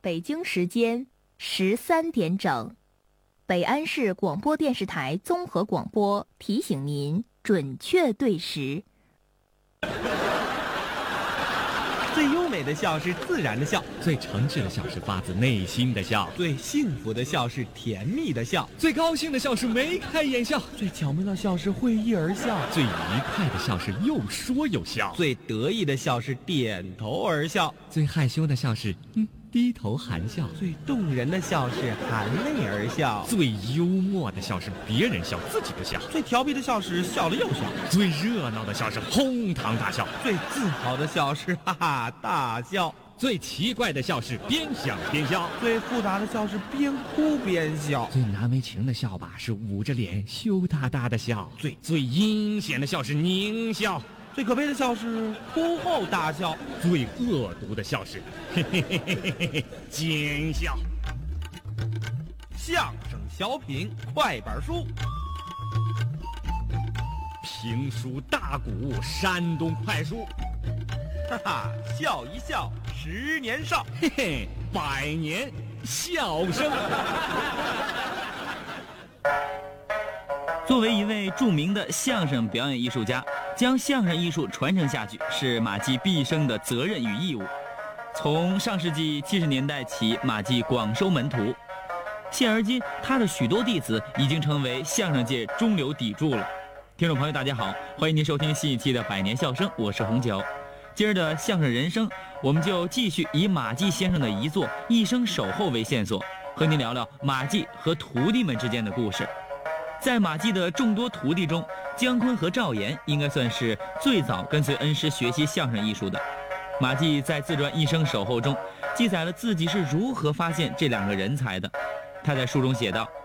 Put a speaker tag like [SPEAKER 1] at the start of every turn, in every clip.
[SPEAKER 1] 北京时间13点整，北安市广播电视台综合广播提醒您准确对时。
[SPEAKER 2] 最优美的笑是自然的笑，
[SPEAKER 3] 最诚挚的笑是发自内心的笑，
[SPEAKER 2] 最幸福的笑是甜蜜的笑，
[SPEAKER 3] 最高兴的笑是眉开眼笑，
[SPEAKER 2] 最巧妙的笑是会意而笑，
[SPEAKER 3] 最愉快的笑是又说又笑，
[SPEAKER 2] 最得意的笑是点头而笑，
[SPEAKER 3] 最害羞的笑是低头含笑，
[SPEAKER 2] 最动人的笑是含泪而笑，
[SPEAKER 3] 最幽默的笑是别人笑自己的笑，
[SPEAKER 2] 最调皮的笑是笑了又笑，
[SPEAKER 3] 最热闹的笑是哄堂大笑，
[SPEAKER 2] 最自豪的笑是哈哈大笑，
[SPEAKER 3] 最奇怪的笑是边想边笑，
[SPEAKER 2] 最复杂的笑是边哭边笑，
[SPEAKER 3] 最难为情的笑吧是捂着脸羞答答的笑，最阴险的笑是狞笑，
[SPEAKER 2] 最可悲的笑是哭后大笑，
[SPEAKER 3] 最恶毒的笑是嘿嘿嘿嘿嘿嘿奸笑。
[SPEAKER 2] 相声小品快板书，
[SPEAKER 3] 评书大鼓山东快书，
[SPEAKER 2] 哈哈，笑一笑10年少，
[SPEAKER 3] 嘿嘿，100年笑声。
[SPEAKER 4] 作为一位著名的相声表演艺术家，将相声艺术传承下去是马季毕生的责任与义务。从上世纪70年代起，马季广收门徒，现而今他的许多弟子已经成为相声界中流砥柱了。听众朋友大家好，欢迎您收听新一期的100年笑声，我是红九。今儿的相声人生，我们就继续以马季先生的遗作《一生守候》为线索，和您聊聊马季和徒弟们之间的故事。在马季的众多徒弟中，姜昆和赵岩应该算是最早跟随恩师学习相声艺术的。马季在自传《一生守候》中记载了自己是如何发现这两个人才的。他在书中写道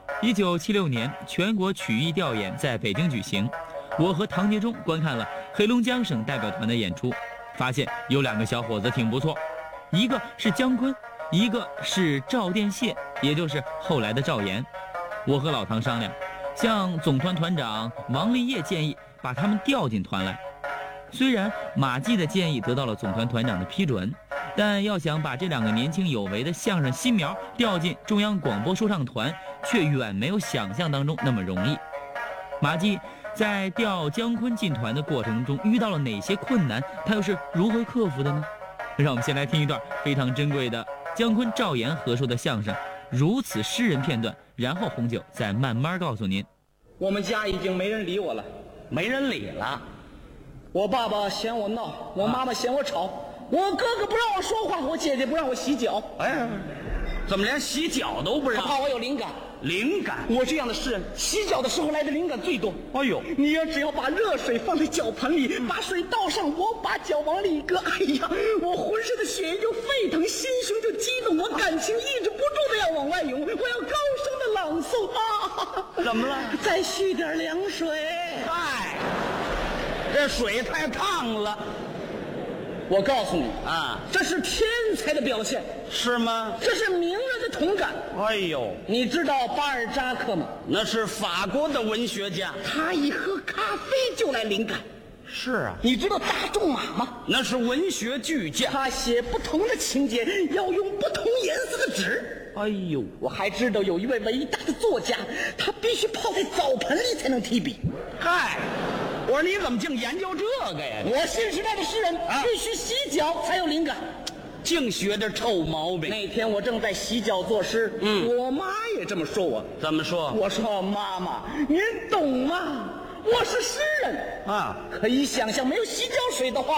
[SPEAKER 4] ：1976年全国曲艺调研在北京举行，我和唐杰忠观看了黑龙江省代表团的演出，发现有2个小伙子挺不错，一个是姜昆，一个是赵殿谢，也就是后来的赵岩。我和老唐商量，向总团团长王立业建议把他们调进团来。虽然马季的建议得到了总团团长的批准，但要想把这2个年轻有为的相声新苗调进中央广播说唱团，却远没有想象当中那么容易。马季在调姜昆进团的过程中遇到了哪些困难，他又是如何克服的呢？让我们先来听一段非常珍贵的姜昆赵岩合说的相声《如此诗人》片段，然后红酒再慢慢告诉您。
[SPEAKER 5] 我们家已经没人理我了，
[SPEAKER 6] 没人理了。
[SPEAKER 5] 我爸爸嫌我闹，我妈妈嫌我吵，我哥哥不让我说话，我姐姐不让我洗脚。
[SPEAKER 6] 哎，怎么连洗脚都不让？
[SPEAKER 5] 他怕我有灵感。
[SPEAKER 6] 灵感？
[SPEAKER 5] 我这样的诗人，洗脚的时候来的灵感最多。
[SPEAKER 6] 哎呦，
[SPEAKER 5] 你要只要把热水放在脚盆里，把水倒上，我把脚往里一搁，哎呀，我浑身的血液就沸腾，心胸就激动，我感情抑制不住的要往外涌，我要高声的朗诵啊！
[SPEAKER 6] 怎么了？
[SPEAKER 5] 再续点凉水。
[SPEAKER 6] 哎，这水太烫了。
[SPEAKER 5] 我告诉你
[SPEAKER 6] 啊，
[SPEAKER 5] 这是天才的表现。
[SPEAKER 6] 是吗？
[SPEAKER 5] 这是名人的同感。
[SPEAKER 6] 哎呦，
[SPEAKER 5] 你知道巴尔扎克吗？
[SPEAKER 6] 那是法国的文学家，
[SPEAKER 5] 他一喝咖啡就来灵感。
[SPEAKER 6] 是啊。
[SPEAKER 5] 你知道大仲马吗？
[SPEAKER 6] 那是文学巨匠，
[SPEAKER 5] 他写不同的情节要用不同颜色的纸。
[SPEAKER 6] 哎呦，
[SPEAKER 5] 我还知道有一位伟大的作家，他必须泡在澡盆里才能提笔。
[SPEAKER 6] 嗨，我说你怎么净研究这个呀？
[SPEAKER 5] 我新时代的诗人必须洗脚才有灵感，
[SPEAKER 6] 净学这臭毛病。
[SPEAKER 5] 那天我正在洗脚作诗，我妈也这么说我。
[SPEAKER 6] 怎么说？
[SPEAKER 5] 我说妈妈，您懂吗？我是诗人
[SPEAKER 6] 啊，
[SPEAKER 5] 可以想象没有洗脚水的话